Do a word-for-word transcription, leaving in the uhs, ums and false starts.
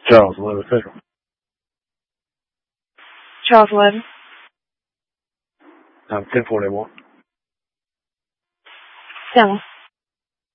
Charles, eleven official. Charles eleven. Um, ten forty-one. Stella.